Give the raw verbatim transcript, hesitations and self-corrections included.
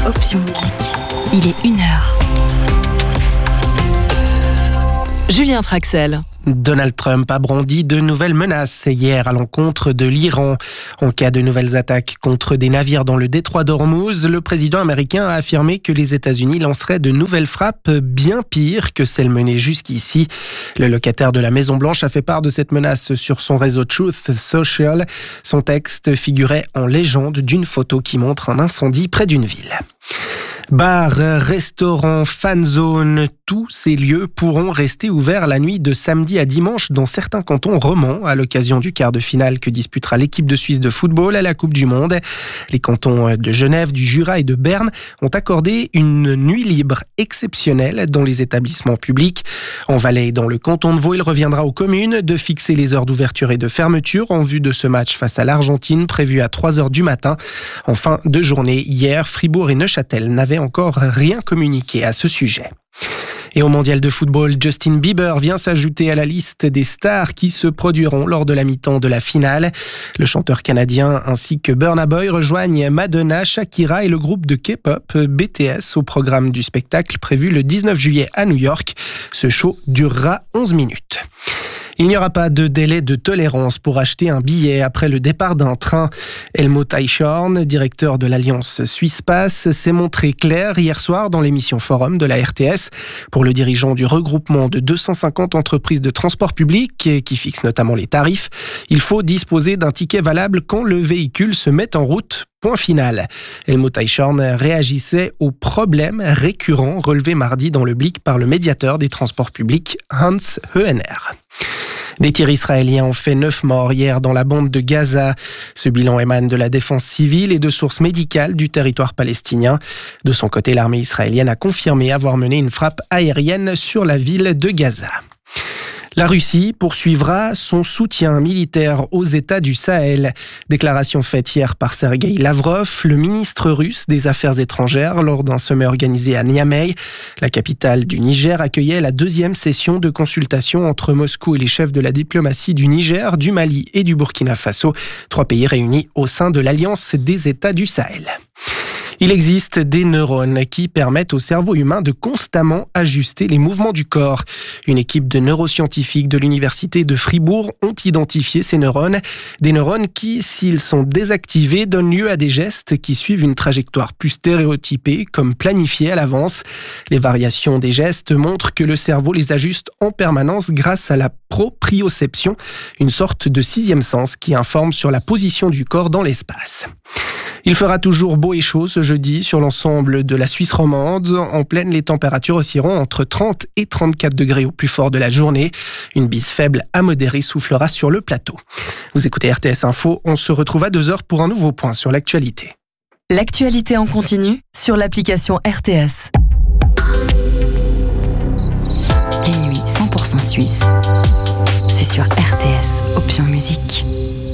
Option Musique. Il est une heure. Julien Traxel. Donald Trump a brandi de nouvelles menaces hier à l'encontre de l'Iran. En cas de nouvelles attaques contre des navires dans le détroit d'Ormuz, le président américain a affirmé que les États-Unis lanceraient de nouvelles frappes bien pires que celles menées jusqu'ici. Le locataire de la Maison-Blanche a fait part de cette menace sur son réseau Truth Social. Son texte figurait en légende d'une photo qui montre un incendie près d'une ville. Bars, restaurants, fan zone, tous ces lieux pourront rester ouverts la nuit de samedi à dimanche dans certains cantons romans à l'occasion du quart de finale que disputera l'équipe de Suisse de football à la Coupe du Monde. Les cantons de Genève, du Jura et de Berne ont accordé une nuit libre exceptionnelle dans les établissements publics. En Valais et dans le canton de Vaud, il reviendra aux communes de fixer les heures d'ouverture et de fermeture en vue de ce match face à l'Argentine prévu à trois heures du matin. En fin de journée, hier, Fribourg et Neuchâtel n'avaient encore rien communiqué à ce sujet. Et au mondial de football, Justin Bieber vient s'ajouter à la liste des stars qui se produiront lors de la mi-temps de la finale. Le chanteur canadien ainsi que Burna Boy rejoignent Madonna, Shakira et le groupe de K-pop B T S au programme du spectacle prévu le dix-neuf juillet à New York. Ce show durera onze minutes. Il n'y aura pas de délai de tolérance pour acheter un billet après le départ d'un train. Helmut Eichhorn, directeur de l'Alliance Suisse-Pass, s'est montré clair hier soir dans l'émission Forum de la R T S. Pour le dirigeant du regroupement de deux cent cinquante entreprises de transport public, qui fixe notamment les tarifs, il faut disposer d'un ticket valable quand le véhicule se met en route. Point final. Helmut Eichhorn réagissait aux problèmes récurrents relevés mardi dans le Blick par le médiateur des transports publics, Hans Hoener. Des tirs israéliens ont fait neuf morts hier dans la bande de Gaza. Ce bilan émane de la défense civile et de sources médicales du territoire palestinien. De son côté, l'armée israélienne a confirmé avoir mené une frappe aérienne sur la ville de Gaza. La Russie poursuivra son soutien militaire aux États du Sahel. Déclaration faite hier par Sergueï Lavrov, le ministre russe des Affaires étrangères, lors d'un sommet organisé à Niamey. La capitale du Niger accueillait la deuxième session de consultation entre Moscou et les chefs de la diplomatie du Niger, du Mali et du Burkina Faso, trois pays réunis au sein de l'Alliance des États du Sahel. Il existe des neurones qui permettent au cerveau humain de constamment ajuster les mouvements du corps. Une équipe de neuroscientifiques de l'université de Fribourg ont identifié ces neurones. Des neurones qui, s'ils sont désactivés, donnent lieu à des gestes qui suivent une trajectoire plus stéréotypée, comme planifiée à l'avance. Les variations des gestes montrent que le cerveau les ajuste en permanence grâce à la proprioception, une sorte de sixième sens qui informe sur la position du corps dans l'espace. Il fera toujours beau et chaud ce jeudi sur l'ensemble de la Suisse romande. En pleine, les températures oscilleront entre trente et trente-quatre degrés au plus fort de la journée. Une bise faible à modérée soufflera sur le plateau. Vous écoutez R T S Info, on se retrouve à deux heures pour un nouveau point sur l'actualité. L'actualité en continu sur l'application R T S. Les nuits cent pour cent suisses, c'est sur R T S, Option Musique.